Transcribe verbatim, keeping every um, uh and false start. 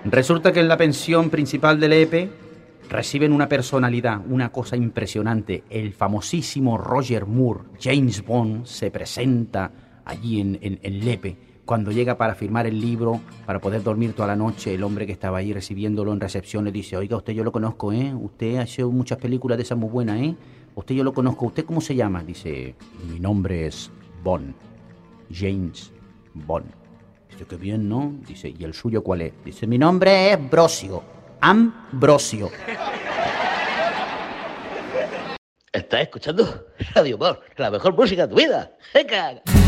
Resulta que en la pensión principal del E P E reciben una personalidad, una cosa impresionante. El famosísimo Roger Moore, James Bond, se presenta allí en, en, en Lepe. Cuando llega para firmar el libro, para poder dormir toda la noche, el hombre que estaba ahí recibiéndolo en recepción le dice: oiga, usted yo lo conozco, ¿eh? Usted ha hecho muchas películas de esas muy buenas, ¿eh? Usted yo lo conozco. ¿Usted cómo se llama? Dice: mi nombre es Bond. James Bond. Dice: qué bien, ¿no? Dice: ¿y el suyo cuál es? Dice: mi nombre es Brosio. Ambrosio. ¿Estás escuchando Radio Humor, la mejor música de tu vida? ¡Venga!